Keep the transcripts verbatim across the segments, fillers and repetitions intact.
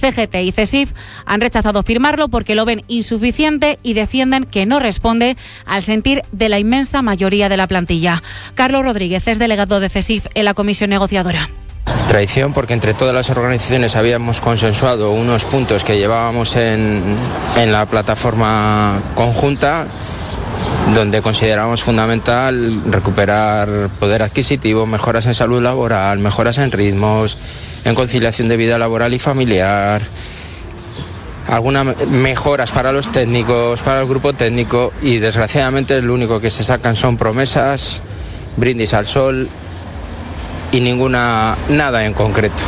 C G T y CESIF han rechazado firmarlo porque lo ven insuficiente y defienden que no responde al sentir de la inmensa mayoría de la plantilla. Carlos Rodríguez es delegado de CESIF en la comisión negociadora. Traición porque entre todas las organizaciones habíamos consensuado unos puntos que llevábamos en, en la plataforma conjunta, donde consideramos fundamental recuperar poder adquisitivo, mejoras en salud laboral, mejoras en ritmos, en conciliación de vida laboral y familiar, algunas mejoras para los técnicos, para el grupo técnico, y desgraciadamente lo único que se sacan son promesas, brindis al sol y ninguna, nada en concreto.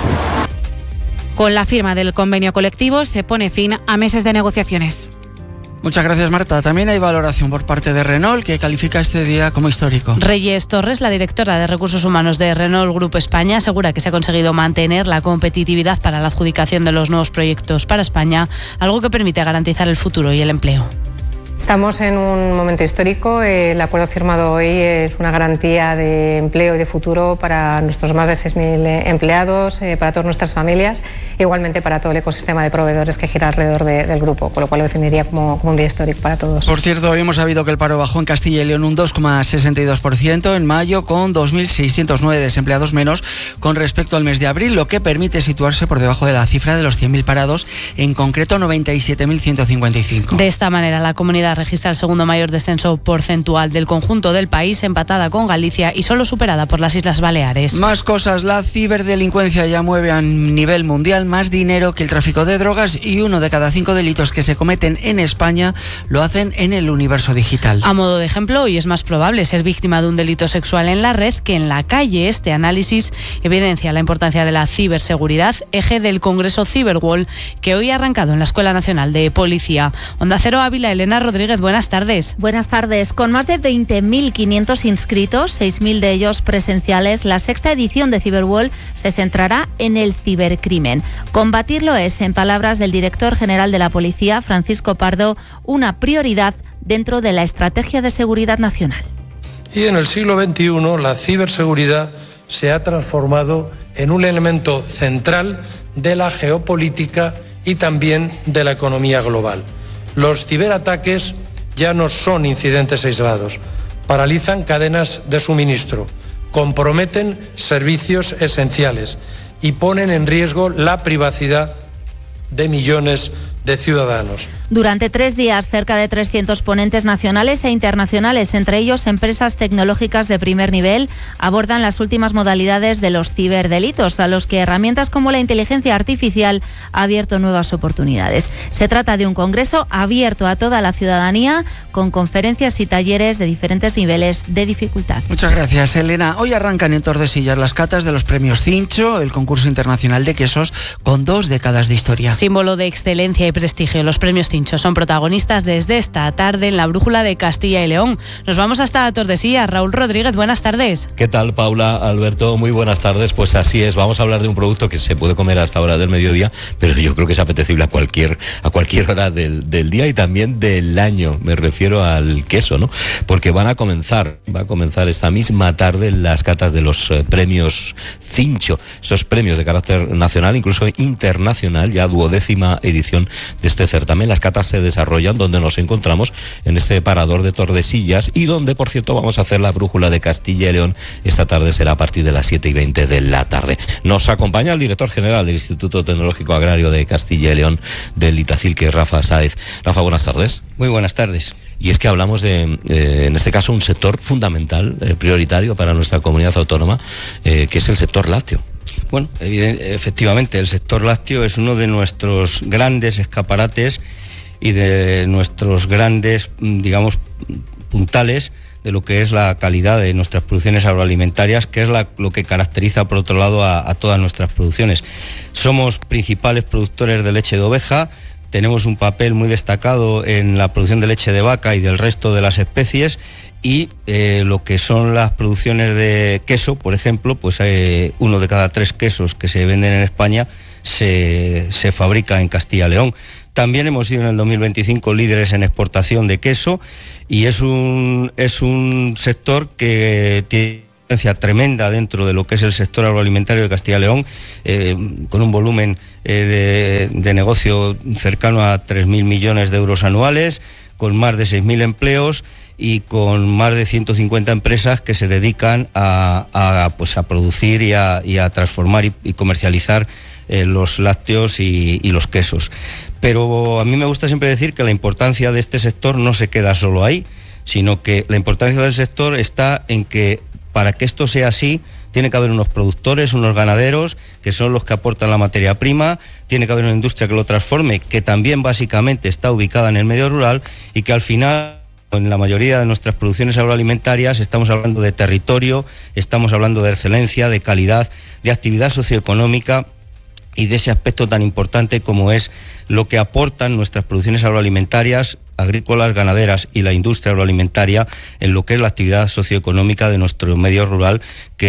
Con la firma del convenio colectivo se pone fin a meses de negociaciones. Muchas gracias, Marta. También hay valoración por parte de Renault, que califica este día como histórico. Reyes Torres, la directora de Recursos Humanos de Renault Group España, asegura que se ha conseguido mantener la competitividad para la adjudicación de los nuevos proyectos para España, algo que permite garantizar el futuro y el empleo. Estamos en un momento histórico. El acuerdo firmado hoy es una garantía de empleo y de futuro para nuestros más de seis mil empleados, para todas nuestras familias, igualmente para todo el ecosistema de proveedores que gira alrededor de, del grupo, con lo cual lo definiría como, como un día histórico para todos. Por cierto, hoy hemos sabido que el paro bajó en Castilla y León un dos coma sesenta y dos por ciento en mayo, con dos mil seiscientos nueve desempleados menos con respecto al mes de abril, lo que permite situarse por debajo de la cifra de los cien mil parados, en concreto noventa y siete mil ciento cincuenta y cinco. De esta manera, la comunidad registra el segundo mayor descenso porcentual del conjunto del país, empatada con Galicia y solo superada por las Islas Baleares. Más cosas. La ciberdelincuencia ya mueve a nivel mundial más dinero que el tráfico de drogas, y uno de cada cinco delitos que se cometen en España lo hacen en el universo digital. A modo de ejemplo, hoy es más probable ser víctima de un delito sexual en la red que en la calle. Este análisis evidencia la importancia de la ciberseguridad, eje del Congreso Cyberwall, que hoy ha arrancado en la Escuela Nacional de Policía. Onda Cero Ávila, Elena Rodríguez, buenas tardes. Buenas tardes. Con más de veinte mil quinientos inscritos, seis mil de ellos presenciales, la sexta edición de Cyberwall se centrará en el cibercrimen. Combatirlo es, en palabras del director general de la Policía, Francisco Pardo, una prioridad dentro de la Estrategia de Seguridad Nacional. Y en el siglo veintiuno, la ciberseguridad se ha transformado en un elemento central de la geopolítica y también de la economía global. Los ciberataques ya no son incidentes aislados, paralizan cadenas de suministro, comprometen servicios esenciales y ponen en riesgo la privacidad de millones de ciudadanos. Durante tres días, cerca de trescientos ponentes nacionales e internacionales, entre ellos empresas tecnológicas de primer nivel, abordan las últimas modalidades de los ciberdelitos, a los que herramientas como la inteligencia artificial ha abierto nuevas oportunidades. Se trata de un congreso abierto a toda la ciudadanía, con conferencias y talleres de diferentes niveles de dificultad. Muchas gracias, Elena. Hoy arrancan en Tordesillas las catas de los premios Cincho, el concurso internacional de quesos con dos décadas de historia. Símbolo de excelencia y prestigio, los premios Cincho son protagonistas desde esta tarde en la Brújula de Castilla y León. Nos vamos hasta Tordesillas. Raúl Rodríguez, buenas tardes. ¿Qué tal, Paula, Alberto? Muy buenas tardes. Pues así es, vamos a hablar de un producto que se puede comer hasta hora del mediodía, pero yo creo que es apetecible a cualquier, a cualquier hora del, del día y también del año. Me refiero al queso, ¿no? Porque van a comenzar, va a comenzar esta misma tarde las catas de los eh, premios Cincho, esos premios de carácter nacional, incluso internacional, ya duodécima edición de este certamen. Las catas se desarrollan donde nos encontramos, en este parador de Tordesillas, y donde, por cierto, vamos a hacer la Brújula de Castilla y León. Esta tarde será a partir de las siete y veinte de la tarde. Nos acompaña el director general del Instituto Tecnológico Agrario de Castilla y León, del Itacil, que es Rafa Sáez. Rafa, buenas tardes. Muy buenas tardes. Y es que hablamos de, eh, en este caso, un sector fundamental, eh, prioritario para nuestra comunidad autónoma, eh, que es el sector lácteo. Bueno, efectivamente, el sector lácteo es uno de nuestros grandes escaparates y de nuestros grandes, digamos, puntales de lo que es la calidad de nuestras producciones agroalimentarias, que es la, lo que caracteriza, por otro lado, a, a todas nuestras producciones. Somos principales productores de leche de oveja, tenemos un papel muy destacado en la producción de leche de vaca y del resto de las especies, y eh, lo que son las producciones de queso, por ejemplo, pues eh, uno de cada tres quesos que se venden en España se, se fabrica en Castilla y León. También hemos sido en el dos mil veinticinco líderes en exportación de queso, y es un, es un sector que tiene tremenda dentro de lo que es el sector agroalimentario de Castilla y León, eh, con un volumen eh, de, de negocio cercano a tres mil millones de euros anuales, con más de seis mil empleos y con más de ciento cincuenta empresas que se dedican a, a, pues a producir y a, y a transformar y, y comercializar eh, los lácteos y, y los quesos. Pero a mí me gusta siempre decir que la importancia de este sector no se queda solo ahí, sino que la importancia del sector está en que para que esto sea así, tiene que haber unos productores, unos ganaderos, que son los que aportan la materia prima, tiene que haber una industria que lo transforme, que también básicamente está ubicada en el medio rural y que al final, en la mayoría de nuestras producciones agroalimentarias, estamos hablando de territorio, estamos hablando de excelencia, de calidad, de actividad socioeconómica y de ese aspecto tan importante como es lo que aportan nuestras producciones agroalimentarias, agrícolas, ganaderas y la industria agroalimentaria en lo que es la actividad socioeconómica de nuestro medio rural,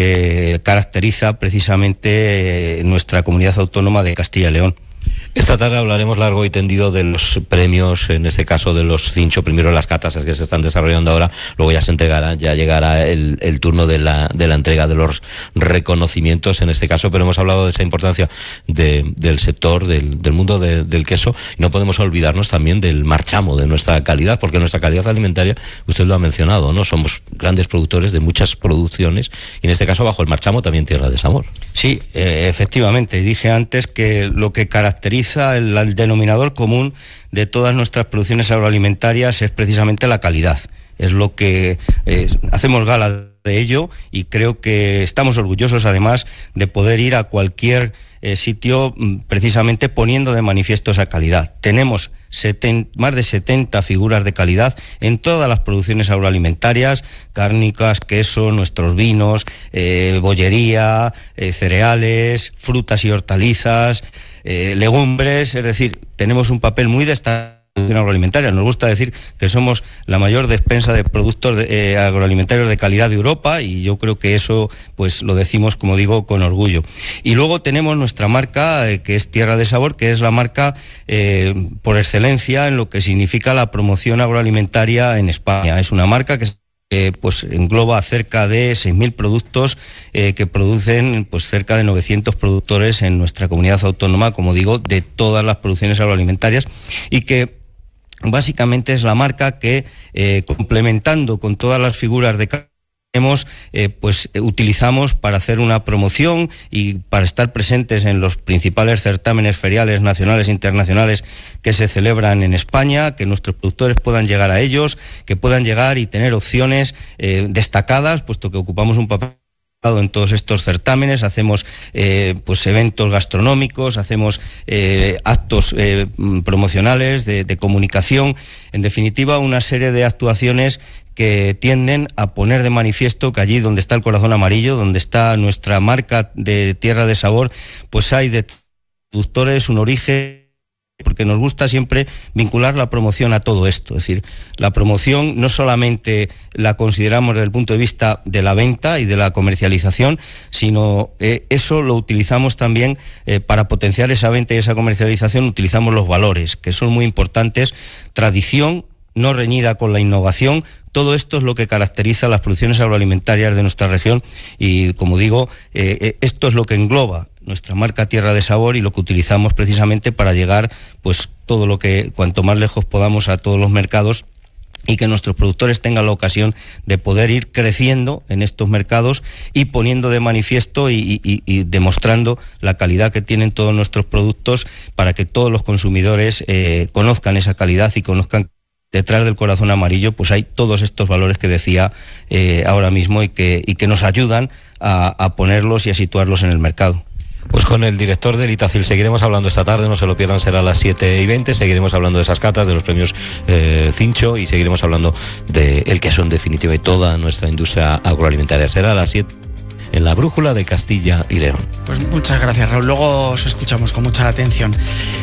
que caracteriza precisamente nuestra comunidad autónoma de Castilla y León. Esta tarde hablaremos largo y tendido de los premios, en este caso de los Cincho, primero las catas que se están desarrollando ahora, luego ya se entregará, ya llegará el, el turno de la, de la entrega de los reconocimientos en este caso, pero hemos hablado de esa importancia de, del sector, del, del mundo de, del queso, y no podemos olvidarnos también del marchamo, de nuestra calidad, porque nuestra calidad alimentaria, usted lo ha mencionado, ¿no? Somos grandes productores de muchas producciones, y en este caso bajo el marchamo también Tierra de Sabor. Sí, eh, efectivamente, dije antes que lo que caracteriza El, el denominador común de todas nuestras producciones agroalimentarias es precisamente la calidad. Es lo que eh, hacemos gala de ello y creo que estamos orgullosos además de poder ir a cualquier eh, sitio precisamente poniendo de manifiesto esa calidad. Tenemos setenta, más de setenta figuras de calidad en todas las producciones agroalimentarias, cárnicas, queso, nuestros vinos, eh, bollería, eh, cereales, frutas y hortalizas, Eh, legumbres, es decir, tenemos un papel muy destacado en agroalimentaria. Nos gusta decir que somos la mayor despensa de productos de, eh, agroalimentarios de calidad de Europa, y yo creo que eso pues lo decimos, como digo, con orgullo. Y luego tenemos nuestra marca, eh, que es Tierra de Sabor, que es la marca eh, por excelencia en lo que significa la promoción agroalimentaria en España. Es una marca que Eh, pues engloba cerca de seis mil productos eh, que producen pues cerca de novecientos productores en nuestra comunidad autónoma, como digo, de todas las producciones agroalimentarias, y que básicamente es la marca que eh, complementando con todas las figuras de Hemos, eh, pues utilizamos para hacer una promoción y para estar presentes en los principales certámenes feriales nacionales e internacionales que se celebran en España, que nuestros productores puedan llegar a ellos, que puedan llegar y tener opciones eh, destacadas, puesto que ocupamos un papel en todos estos certámenes. Hacemos eh, pues eventos gastronómicos, hacemos eh, actos eh, promocionales de, de comunicación, en definitiva una serie de actuaciones que tienden a poner de manifiesto que allí donde está el corazón amarillo, donde está nuestra marca de Tierra de Sabor, pues hay de productores un origen, porque nos gusta siempre vincular la promoción a todo esto. Es decir, la promoción no solamente la consideramos desde el punto de vista de la venta y de la comercialización, sino eh, eso lo utilizamos también eh, para potenciar esa venta y esa comercialización, utilizamos los valores, que son muy importantes, tradición no reñida con la innovación. Todo esto es lo que caracteriza las producciones agroalimentarias de nuestra región y, como digo, eh, esto es lo que engloba nuestra marca Tierra de Sabor y lo que utilizamos precisamente para llegar, pues todo lo que, cuanto más lejos podamos, a todos los mercados, y que nuestros productores tengan la ocasión de poder ir creciendo en estos mercados y poniendo de manifiesto y, y, y demostrando la calidad que tienen todos nuestros productos, para que todos los consumidores eh, conozcan esa calidad y conozcan detrás del corazón amarillo pues hay todos estos valores que decía eh, ahora mismo y que, y que nos ayudan a, a ponerlos y a situarlos en el mercado. Pues con el director del Itacil seguiremos hablando esta tarde, no se lo pierdan, será a las siete y veinte, seguiremos hablando de esas catas, de los premios eh, Cincho, y seguiremos hablando del queso en definitiva y toda nuestra industria agroalimentaria. Será a las siete en la Brújula de Castilla y León. Pues muchas gracias, Raúl, luego os escuchamos con mucha atención.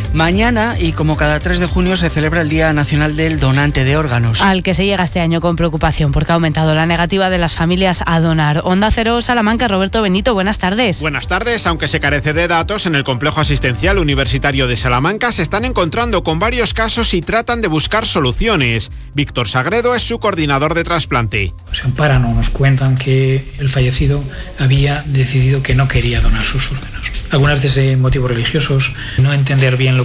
Mañana, y como cada tres de junio, se celebra el Día Nacional del Donante de Órganos, al que se llega este año con preocupación porque ha aumentado la negativa de las familias a donar. Onda Cero Salamanca, Roberto Benito, buenas tardes. Buenas tardes. Aunque se carece de datos, en el complejo asistencial universitario de Salamanca se están encontrando con varios casos y tratan de buscar soluciones. Víctor Sagredo es su coordinador de trasplante. Se amparan o nos cuentan que el fallecido había decidido que no quería donar sus órganos. Algunas veces de motivos religiosos, no entender bien lo